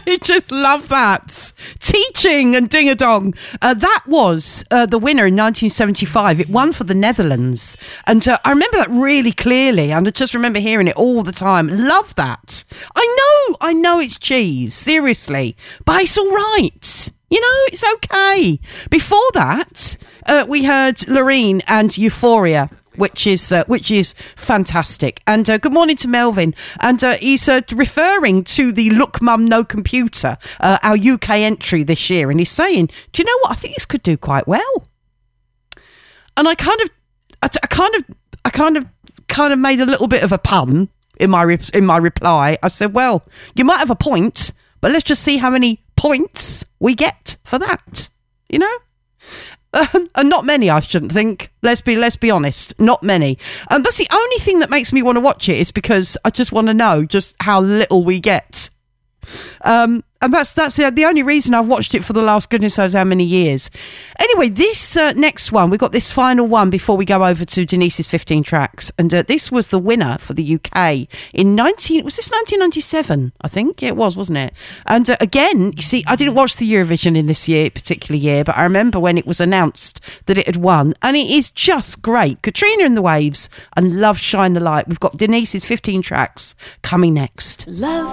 I just love that. Teaching and ding-a-dong. That was the winner in 1975. It won for the Netherlands. And I remember that really clearly. And I just remember hearing it all the time. Love that. I know it's cheese, seriously. But it's all right. You know, it's okay. Before that, we heard Loreen and Euphoria, which is fantastic. And good morning to Melvin. And he's referring to the Look Mum No Computer, our UK entry this year. And he's saying, do you know what? I think this could do quite well. And I kind of made a little bit of a pun in my reply. I said, well, you might have a point, but let's just see how many points we get for that, you know? And not many, I shouldn't think. Let's be honest, not many. That's the only thing that makes me want to watch it, is because I just want to know just how little we get. And that's the only reason I've watched it for the last goodness knows how many years. Anyway, this next one, we've got this final one before we go over to Denise's 15 tracks. And this was the winner for the UK in 1997? I think it was, wasn't it? And again, you see, I didn't watch the Eurovision in this particular year, but I remember when it was announced that it had won, and it is just great. Katrina and the Waves and Love Shine the Light. We've got Denise's 15 tracks coming next. Love